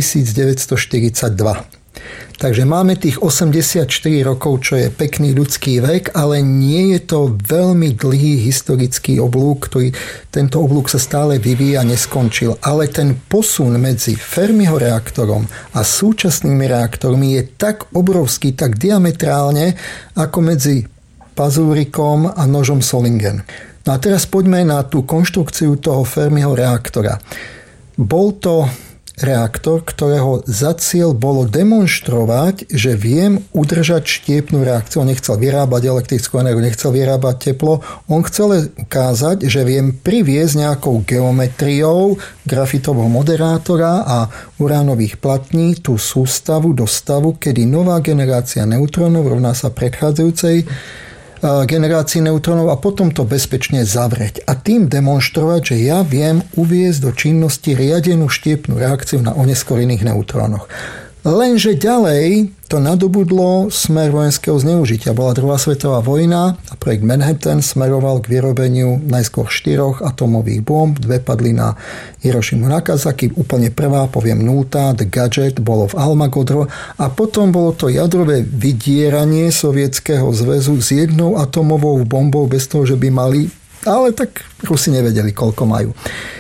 devätnásťštyridsaťdva. Takže máme tých osemdesiatštyri rokov, čo je pekný ľudský vek, ale nie je to veľmi dlhý historický oblúk, ktorý tento oblúk sa stále vyvíja a neskončil. Ale ten posun medzi Fermiho reaktorom a súčasnými reaktormi je tak obrovský, tak diametrálne, ako medzi pazúrikom a nožom Solingen. No a teraz poďme na tú konštrukciu toho Fermiho reaktora. Bol to reaktor, ktorého za cieľ bolo demonštrovať, že viem udržať štiepnú reakciu. On nechcel vyrábať elektrickú energiu, nechcel vyrábať teplo. On chcel ukázať, že viem priviesť nejakou geometriou grafitového moderátora a uránových platní tú sústavu do stavu, kedy nová generácia neutrónov rovná sa predchádzajúcej generácii neutrónov a potom to bezpečne zavrieť. A tým demonštrovať, že ja viem uviesť do činnosti riadenú štiepnú reakciu na oneskorených neutrónoch. Lenže ďalej to nadobudlo smer vojenského zneužitia. Bola druhá svetová vojna a projekt Manhattan smeroval k vyrobeniu najskôr štyroch atomových bomb. Dve padli na Hirošimu a Nagasaki. Úplne prvá, poviem nultá, The Gadget, bolo v Almagodro. A potom bolo to jadrové vydieranie Sovietskeho zväzu s jednou atomovou bombou bez toho, že by mali, ale tak Rusi nevedeli, koľko majú.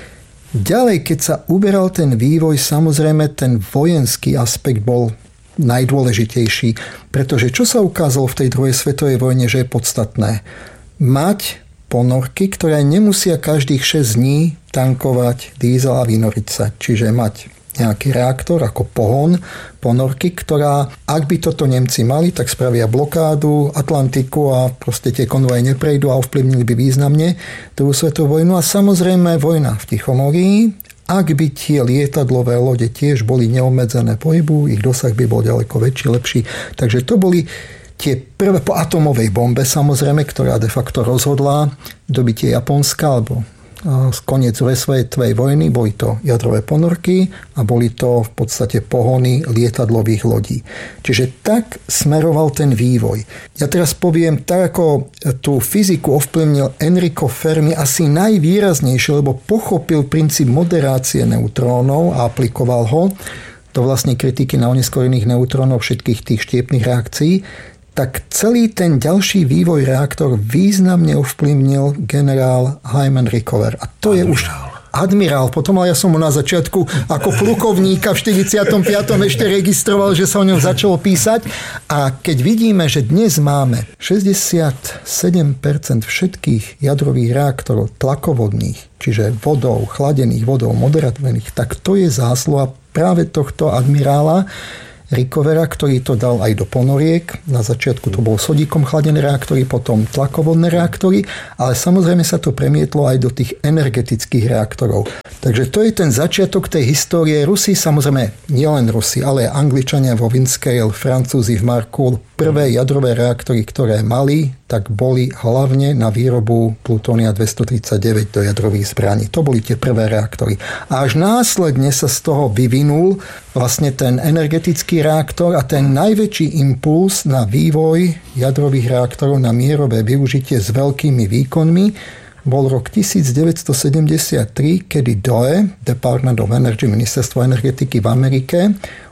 Ďalej, keď sa uberal ten vývoj, samozrejme ten vojenský aspekt bol najdôležitejší, pretože čo sa ukázalo v tej druhej svetovej vojne, že je podstatné? Mať ponorky, ktoré nemusia každých šesť dní tankovať diesel a vynoriť sa. Čiže mať nejaký reaktor ako pohon ponorky, ktorá, ak by toto Nemci mali, tak spravia blokádu Atlantiku a proste tie konvoje neprejdú a ovplyvnili by významne druhú svetovú vojnu. A samozrejme vojna v Tichomorí ak by tie lietadlové lode tiež boli neobmedzené pohybu, ich dosah by bol ďaleko väčší, lepší. Takže to boli tie prvé po atomovej bombe, samozrejme, ktorá de facto rozhodla dobitie Japonska, alebo koniec svetovej vojny, boli to jadrové ponorky a boli to v podstate pohony lietadlových lodí. Čiže tak smeroval ten vývoj. Ja teraz poviem, tak ako tú fyziku ovplyvnil Enrico Fermi asi najvýraznejšie, lebo pochopil princíp moderácie neutrónov a aplikoval ho do vlastnej kritiky na oneskorených neutrónov všetkých tých štiepných reakcií, tak celý ten ďalší vývoj reaktor významne ovplyvnil generál Hyman Rickover. A to admirál. je už admirál. Potom ja som ho na začiatku ako plukovníka v štyridsiatom piatom ešte registroval, že sa o ňom začalo písať. A keď vidíme, že dnes máme šesťdesiatsedem percent všetkých jadrových reaktorov tlakovodných, čiže vodou, chladených vodou, moderatvených, tak to je zásluha práve tohto admirála Riccovera, ktorý to dal aj do ponoriek. Na začiatku to bolo sodíkom chladené reaktory, potom tlakovodné reaktory, ale samozrejme sa to premietlo aj do tých energetických reaktorov. Takže to je ten začiatok tej histórie. Rusi, samozrejme, nielen Rusi, ale aj Angličania vo Windscale, Francúzi v Marcoule. Prvé jadrové reaktory, ktoré mali, tak boli hlavne na výrobu plutónia dvestotridsaťdeväť do jadrových zbraní. To boli tie prvé reaktory. A až následne sa z toho vyvinul vlastne ten energetický reaktor a ten najväčší impuls na vývoj jadrových reaktorov na mierové využitie s veľkými výkonmi bol rok devätnásťsedemdesiattri, kedy D O E, Department of Energy, Ministerstvo energetiky v Amerike,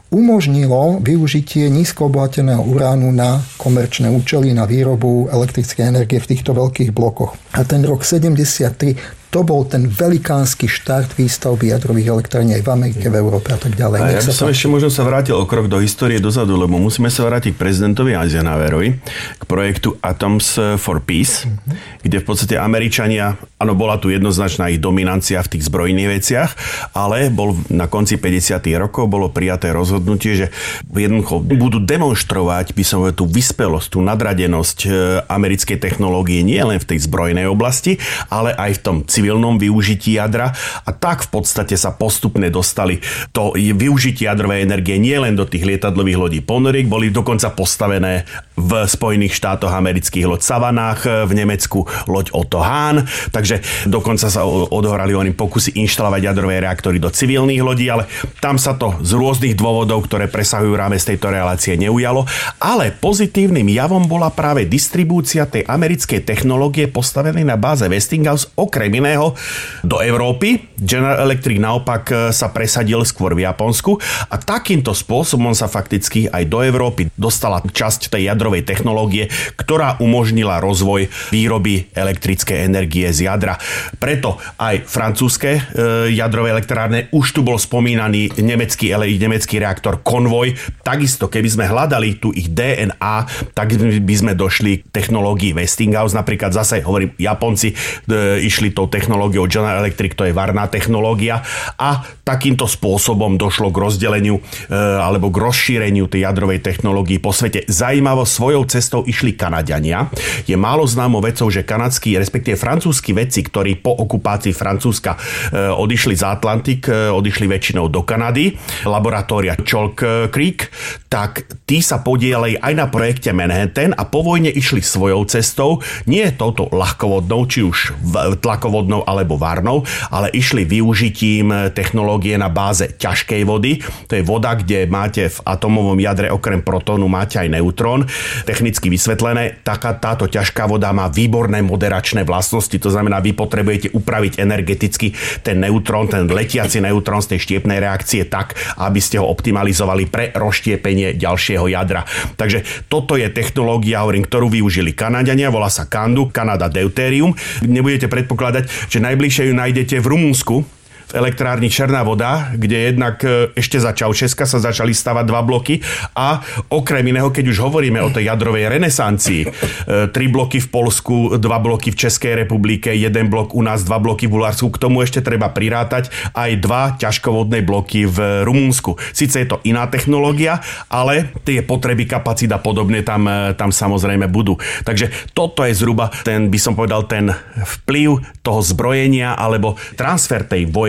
umožnilo využitie nízko obohateného uránu na komerčné účely, na výrobu elektrickej energie v týchto veľkých blokoch. A ten rok sedemdesiattri, to bol ten velikánsky štart výstavby jadrových elektrární aj v Amerike, v Európe a tak ďalej.
A ja by som ešte možno sa vrátil o krok do histórie dozadu, lebo musíme sa vrátiť k prezidentovi Eisenhowerovi, k projektu Atoms for Peace, mm-hmm. kde v podstate Američania, áno, bola tu jednoznačná ich dominancia v tých zbrojných veciach, ale bol na konci päťdesiatych rokov bolo prijaté rozhodnutie, že jednoducho budú demonštrovať, by som povedal, tú vyspelosť, tú nadradenosť americkej technológie nie len v tej zbrojnej oblasti, ale aj v tom civilnom využití jadra a tak v podstate sa postupne dostali to využitie jadrovej energie nie len do tých lietadlových lodí ponoriek, boli dokonca postavené v Spojených štátoch amerických loď Savannah, v Nemecku loď Otto Hahn, takže dokonca sa odohrali oni pokusy inštalovať jadrové reaktory do civilných lodí, ale tam sa to z rôznych dôvodov, ktoré presahujú rámec tejto relácie, neujalo, ale pozitívnym javom bola práve distribúcia tej americkej technológie postavenej na báze Westinghouse okrem iného do Európy. General Electric naopak sa presadil skôr v Japonsku a takýmto spôsobom sa fakticky aj do Európy dostala časť tej jadrovej technológie, ktorá umožnila rozvoj výroby elektrickej energie z jadra. Preto aj francúzske jadrové elektrárne, už tu bol spomínaný nemecký, nemecký reaktor Convoy, takisto keby sme hľadali tu ich dé en á, tak by sme došli k technológii Westinghouse. Napríklad zase, hovorím, Japonci e, išli tou technológiou General Electric, to je varná technológia a takýmto spôsobom došlo k rozdeleniu e, alebo k rozšíreniu tej jadrovej technológii po svete. Zajímavo, svojou cestou išli Kanaďania. Je málo známo vecou, že kanadskí, respektíve francúzski vedci, ktorí po okupácii Francúzska e, odišli z Atlantik, e, odišli väčšinou do Kanady, laboratória Chalk Creek, tak tí sa podielali aj na projekte Manhattan a po vojne išli svojou cestou, nie touto ľahkovodnou, či už tlakovodnou alebo varnou, ale išli využitím technológie na báze ťažkej vody. To je voda, kde máte v atomovom jadre okrem protónu máte aj neutrón. Technicky vysvetlené, taká, táto ťažká voda má výborné moderačné vlastnosti, to znamená, vy potrebujete upraviť energeticky ten neutrón, ten letiaci neutrón z tej štiepnej reakcie tak, aby ste ho optimalizovali pre rozštiepenie ďalšieho jadra. Takže toto je technológia, ktorú využili Kanaďania, volá sa Candu, Canada Deuterium. Nebudete predpokladať, že najbližšie ju nájdete v Rumunsku, v elektrárni Černá voda, kde jednak ešte za Čaušeska sa začali stavať dva bloky a okrem iného, keď už hovoríme o tej jadrovej renesancii, tri bloky v Poľsku, dva bloky v Českej republike, jeden blok u nás, dva bloky v Bulharsku, k tomu ešte treba prirátať aj dva ťažkovodné bloky v Rumunsku. Sice je to iná technológia, ale tie potreby kapacít a podobne tam, tam samozrejme budú. Takže toto je zhruba ten, by som povedal, ten vplyv toho zbrojenia alebo transfer tej vojenskej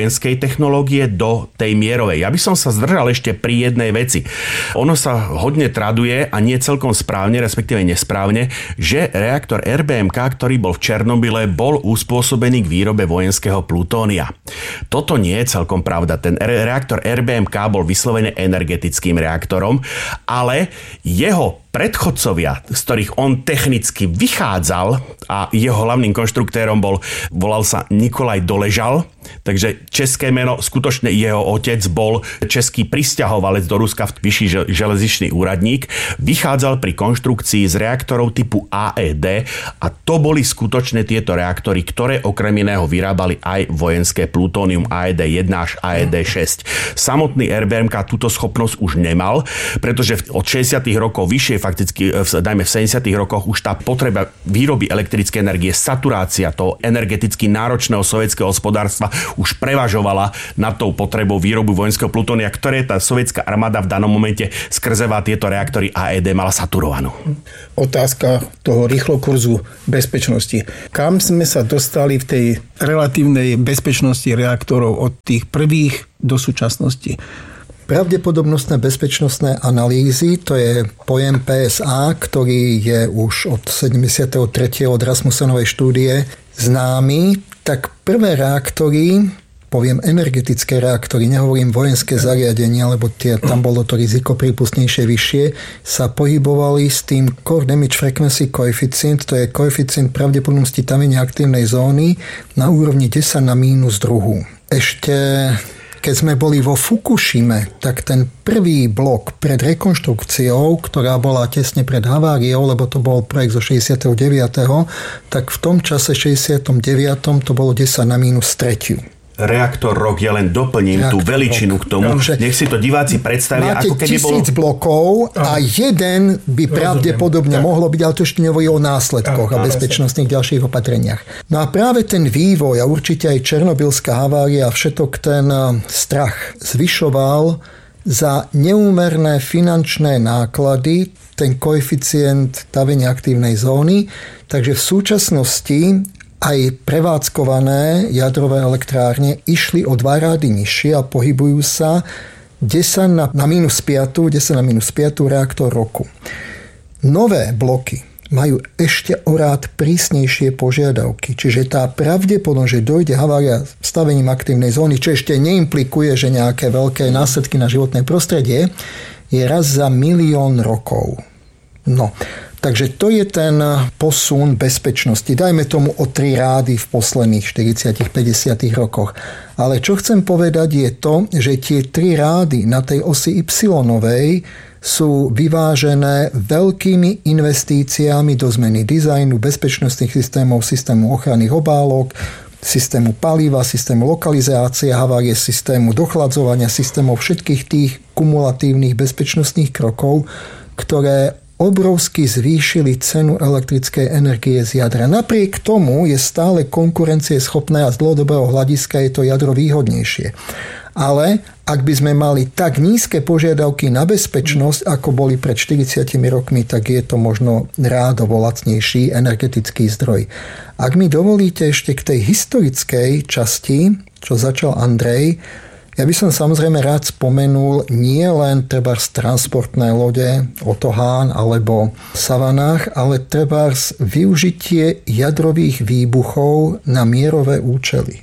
vojenskej technológie do tej mierovej. Ja by som sa zdržal ešte pri jednej veci. Ono sa hodne traduje a nie celkom správne, respektíve nesprávne, že reaktor er bé em ká, ktorý bol v Černobyle, bol uspôsobený k výrobe vojenského plutónia. Toto nie je celkom pravda. Ten reaktor er bé em ká bol vyslovene energetickým reaktorom, ale jeho predchodcovia, z ktorých on technicky vychádzal a jeho hlavným konštruktérom bol, volal sa Nikolaj Doležal, takže české meno, skutočne jeho otec bol český prisťahovalec do Ruska, vyšší železničný úradník, vychádzal pri konštrukcii z reaktorov typu á é dé a to boli skutočne tieto reaktory, ktoré okrem iného vyrábali aj vojenské plutónium á é dé jeden až á é dé šesť. Samotný er bé em ká túto schopnosť už nemal, pretože od šesťdesiatych rokov vyššie fakticky, dajme v sedemdesiatych rokoch, už tá potreba výroby elektrickej energie, saturácia toho energeticky náročného sovietskeho hospodárstva už prevažovala nad tou potrebou výrobu vojenského plutónia, ktoré tá sovietská armáda v danom momente skrzevá tieto reaktory á é dé mala saturovanú.
Otázka toho rýchlokurzu bezpečnosti. Kam sme sa dostali v tej relatívnej bezpečnosti reaktorov od tých prvých do súčasnosti?
Pravdepodobnostné bezpečnostné analýzy, to je pojem pé es á, ktorý je už od sedemdesiateho tretieho od Rasmussenovej štúdie známy, tak prvé reaktory, poviem energetické reaktory, nehovorím vojenské zariadenia, lebo tie, tam bolo to riziko prípustnejšie vyššie, sa pohybovali s tým Core Damage Frequency Coefficient, to je koeficient pravdepodobnosti tavenia aktívnej zóny na úrovni desať na mínus druhú. Ešte keď sme boli vo Fukushime, tak ten prvý blok pred rekonštrukciou, ktorá bola tesne pred haváriou, lebo to bol projekt zo šesťdesiateho deviateho tak v tom čase šesťdesiatom deviatom to bolo desať na mínus tretiu.
Reaktor rok, ja len doplním reaktor tú veličinu rok. K tomu. Takže nech si to diváci predstavia, ako keby bolo...
Máte tisíc blokov a jeden by rozumiem, pravdepodobne tak mohlo byť, ale to ešte nehovorí o následkoch tak, a bezpečnostných ďalších opatreniach. No a práve ten vývoj a určite aj černobylská havária a všetok ten strach zvyšoval za neúmerné finančné náklady ten koeficient tavenia aktívnej zóny, takže v súčasnosti aj prevádzkované jadrové elektrárne išli o dva rády nižšie a pohybujú sa desať na, na mínus päť, desať na mínus päť reaktor roku. Nové bloky majú ešte o rád prísnejšie požiadavky, čiže tá pravdepodobnosť, že dojde havária stavením aktívnej zóny, čo ešte neimplikuje, že nejaké veľké následky na životné prostredie, je raz za milión rokov. No, takže to je ten posun bezpečnosti. Dajme tomu o tri rády v posledných štyridsiatich päťdesiatich rokoch. Ale čo chcem povedať je to, že tie tri rády na tej osi Y-ovej sú vyvážené veľkými investíciami do zmeny dizajnu, bezpečnostných systémov, systému ochranných obálok, systému paliva, systému lokalizácie havárie, systému dochladzovania, systémov všetkých tých kumulatívnych bezpečnostných krokov, ktoré obrovsky zvýšili cenu elektrickej energie z jadra. Napriek tomu je stále konkurencieschopné a z dlhodobého hľadiska je to jadro výhodnejšie. Ale ak by sme mali tak nízke požiadavky na bezpečnosť, ako boli pred štyridsiatimi rokmi, tak je to možno rádovo lacnejší energetický zdroj. Ak mi dovolíte ešte k tej historickej časti, čo začal Andrej, ja by som samozrejme rád spomenul nie len trebárs transportné lode, Otohán alebo Savanách, ale trebárs využitie jadrových výbuchov na mierové účely.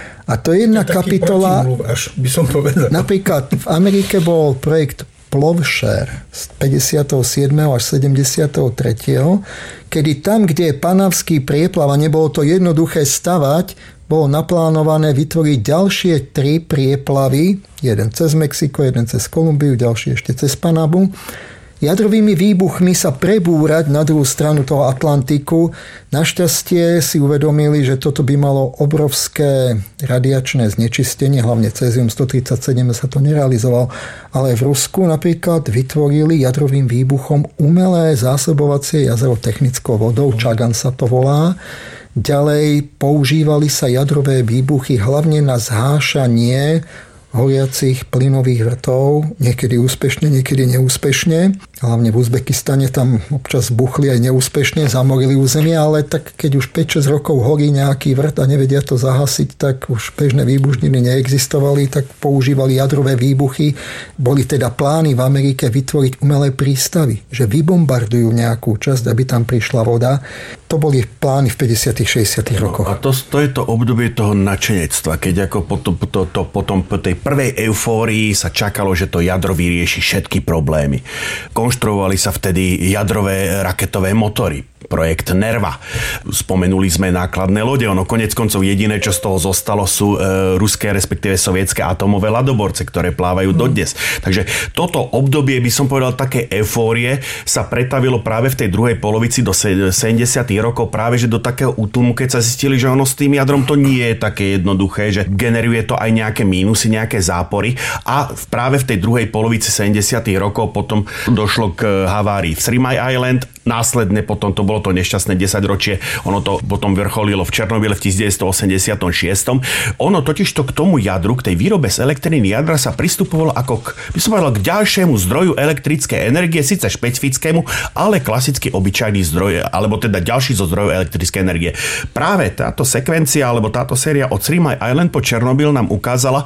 A to je jedna to kapitola...
Až by som povedal.
Napríklad v Amerike bol projekt Plowshare z päťdesiateho siedmeho až sedemdesiateho tretieho kedy tam, kde je Panavský prieplav a nebolo to jednoduché stavať, bolo naplánované vytvoriť ďalšie tri prieplavy, jeden cez Mexiko, jeden cez Kolumbiu, ďalší ešte cez Panamu. Jadrovými výbuchmi sa prebúrať na druhú stranu toho Atlantiku. Našťastie si uvedomili, že toto by malo obrovské radiačné znečistenie, hlavne cézium stotridsaťsedem sa to nerealizovalo, ale v Rusku napríklad vytvorili jadrovým výbuchom umelé zásobovacie jazero technickou vodou, Čagan sa to volá. Ďalej používali sa jadrové výbuchy hlavne na zhášanie horiacich plynových vrtov, niekedy úspešne, niekedy neúspešne. hlavne v Uzbekistane, tam občas buchli aj neúspešne, zamorili územie, ale tak keď už päť šesť rokov horí nejaký vrt a nevedia to zahasiť, tak už bežné výbušniny neexistovali, tak používali jadrové výbuchy. Boli teda plány v Amerike vytvoriť umelé prístavy, že vybombardujú nejakú časť, aby tam prišla voda. To boli plány v päťdesiatych šesťdesiatych rokoch.
No, a to, to je to obdobie toho nadšenectva, keď ako potom, to, to, potom po tej prvej eufórii sa čakalo, že to jadro vyrieši všetky problémy. Konštruovali sa vtedy jadrové raketové motory. Projekt Nerva. Spomenuli sme nákladné lode. Ono konec koncov jediné, čo z toho zostalo, sú e, ruské, respektíve sovietské atomové ľadoborce, ktoré plávajú mm. dodnes. Takže toto obdobie, by som povedal, také eufórie sa pretavilo práve v tej druhej polovici do sedemdesiatych rokov práve že do takého útlmu, keď sa zistili, že ono s tým jadrom to nie je také jednoduché, že generuje to aj nejaké mínusy, nejaké zápory a práve v tej druhej polovici sedemdesiatych rokov potom došlo k havárii v Three Mile Island. Následne potom to bolo to nešťastné desaťročie, ono to potom vrcholilo v Černobyle v devätnásťstoosemdesiatšesť. Ono totižto k tomu jadru, k tej výrobe z elektriny jadra sa pristupovalo ako k, by som povedal, k ďalšiemu zdroju elektrickej energie, síce špecifickému, ale klasicky obyčajný zdroj, alebo teda ďalší zo zdrojov elektrickej energie. Práve táto sekvencia, alebo táto séria od Three Mile Island po Černobyl nám ukázala,